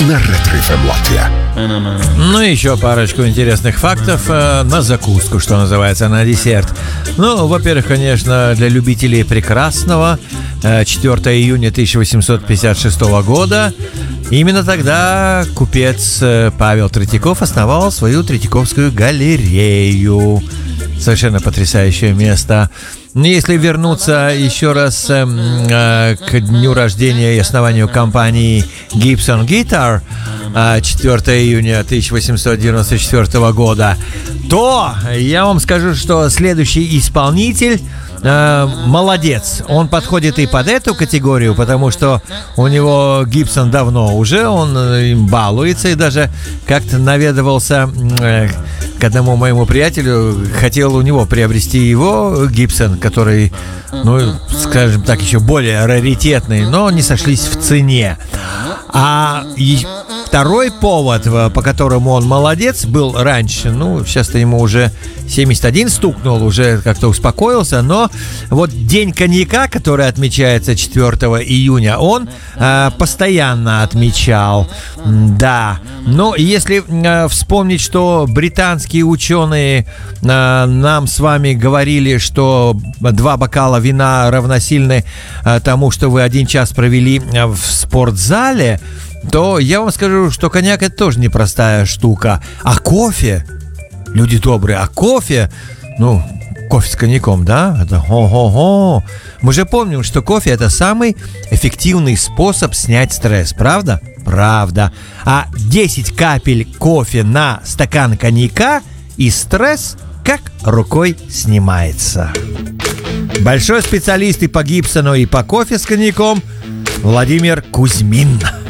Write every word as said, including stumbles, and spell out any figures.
на Ретро эф эм Латвия. Ну и еще парочку интересных фактов э, на закуску, что называется, на десерт. Ну, во-первых, конечно, для любителей прекрасного, э, четвёртого июня тысяча восемьсот пятьдесят шестого года, именно тогда купец э, Павел Третьяков основал свою Третьяковскую галерею. Совершенно потрясающее место. Если вернуться еще раз э, э, к дню рождения и основанию компании Gibson Guitar, э, четвёртого июня тысяча восемьсот девяносто четвёртого года, то я вам скажу, что следующий исполнитель э, молодец. Он подходит и под эту категорию, потому что у него Gibson давно уже, он им балуется, и даже как-то наведывался э, к одному моему приятелю, хотел у него приобрести его Gibson, который, ну, скажем так, еще более раритетный, но не сошлись в цене. А и второй повод, по которому он молодец, был раньше, ну, сейчас-то ему уже семьдесят один стукнул, уже как-то успокоился, но вот День коньяка, который отмечается четвёртого июня, он э, постоянно отмечал, да. Но если э, вспомнить, что британские ученые э, нам с вами говорили, что два бокала вина равносильны э, тому, что вы один час провели в спортзале, то я вам скажу, что коньяк — это тоже непростая штука. А кофе, люди добрые, а кофе, ну, кофе с коньяком, да? Это хо-хо-хо. Мы же помним, что кофе — это самый эффективный способ снять стресс, правда? Правда. А десять капель кофе на стакан коньяка, и стресс как рукой снимается. Большой специалист и по Гибсону, и по кофе с коньяком Владимир Кузьмин.